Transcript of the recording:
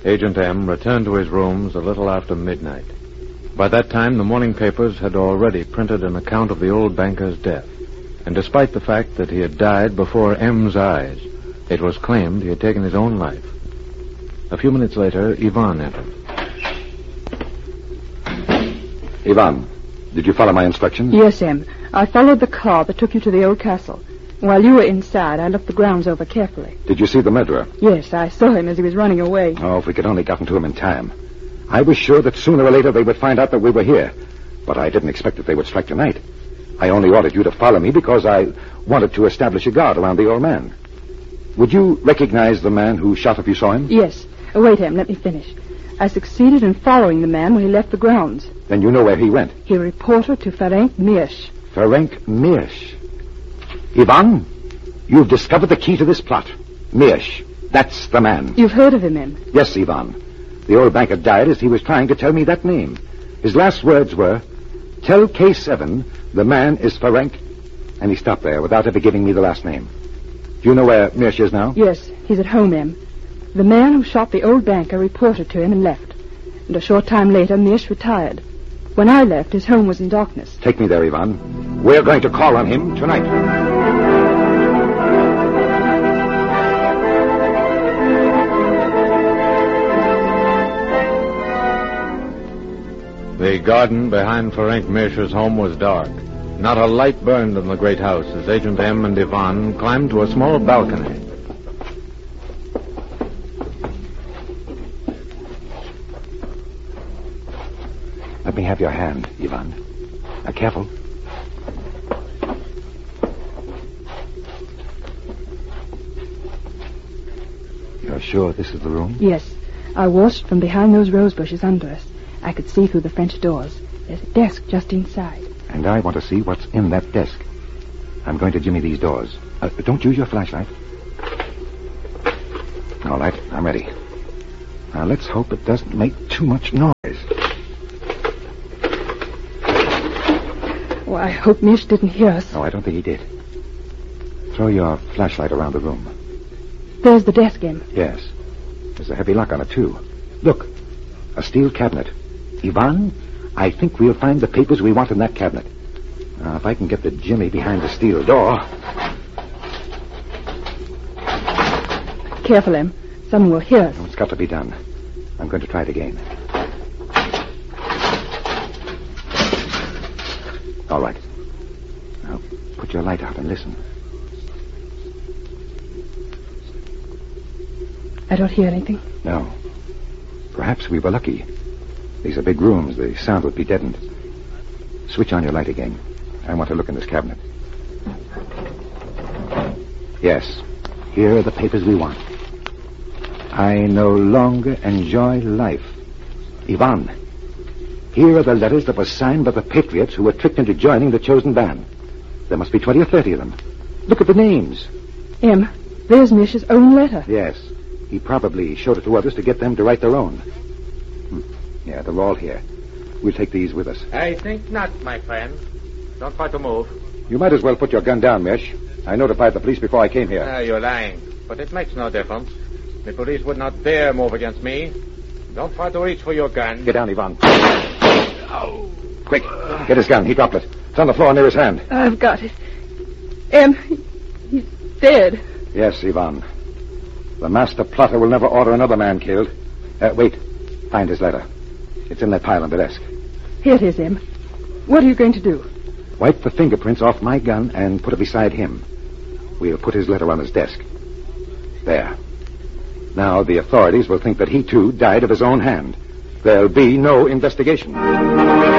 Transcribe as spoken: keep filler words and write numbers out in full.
Agent M returned to his rooms a little after midnight. By that time, the morning papers had already printed an account of the old banker's death. And despite the fact that he had died before M's eyes, it was claimed he had taken his own life. A few minutes later, Ivan entered. Ivan, did you follow my instructions? Yes, M. I followed the car that took you to the old castle. While you were inside, I looked the grounds over carefully. Did you see the murderer? Yes, I saw him as he was running away. Oh, if we could only gotten to him in time. I was sure that sooner or later they would find out that we were here. But I didn't expect that they would strike tonight. I only ordered you to follow me because I wanted to establish a guard around the old man. Would you recognize the man who shot if you saw him? Yes. Oh, wait, Em, let me finish. I succeeded in following the man when he left the grounds. Then you know where he went? He reported to Ferenc Mirsch. Ferenc Mirsch. Ivan, you've discovered the key to this plot. Mirsch. That's the man. You've heard of him, Em? Yes, Ivan. The old banker died as he was trying to tell me that name. His last words were, "Tell K seven the man is Ferenc," and he stopped there without ever giving me the last name. Do you know where Mirsch is now? Yes, he's at home, Em. The man who shot the old banker reported to him and left. And a short time later, Mirsch retired. When I left, his home was in darkness. Take me there, Ivan. We're going to call on him tonight. The garden behind Ferenc Mirsch's home was dark. Not a light burned in the great house as Agent M and Ivan climbed to a small balcony. Let me have your hand, Ivan. Now, careful. You're sure this is the room? Yes. I watched from behind those rose bushes under us. I could see through the French doors. There's a desk just inside. And I want to see what's in that desk. I'm going to jimmy these doors. Uh, don't use your flashlight. All right, I'm ready. Now, let's hope it doesn't make too much noise. Oh, I hope Mirsch didn't hear us. No, I don't think he did. Throw your flashlight around the room. There's the desk, Em. Yes. There's a heavy lock on it, too. Look, a steel cabinet. Ivan, I think we'll find the papers we want in that cabinet. Now, if I can get the jimmy behind the steel door... Careful, Em. Someone will hear us. Oh, it's got to be done. I'm going to try it again. All right. Now, put your light out and listen. I don't hear anything. No. Perhaps we were lucky. These are big rooms. The sound would be deadened. Switch on your light again. I want to look in this cabinet. Yes. Here are the papers we want. I no longer enjoy life. Ivan. Here are the letters that were signed by the patriots who were tricked into joining the chosen band. There must be twenty or thirty of them. Look at the names. Em, there's Mirsch's own letter. Yes. He probably showed it to others to get them to write their own. Hmm. Yeah, they're all here. We'll take these with us. I think not, my friend. Don't try to move. You might as well put your gun down, Mirsch. I notified the police before I came here. Ah, you're lying. But it makes no difference. The police would not dare move against me. Don't try to reach for your gun. Get down, Ivan. Oh. Quick, get his gun. He dropped it. It's on the floor near his hand. I've got it. Em, he's dead. Yes, Ivan. The master plotter will never order another man killed. Uh, wait. Find his letter. It's in that pile on the desk. Here it is, Em. What are you going to do? Wipe the fingerprints off my gun and put it beside him. We'll put his letter on his desk. There. Now the authorities will think that he, too, died of his own hand. There'll be no investigation.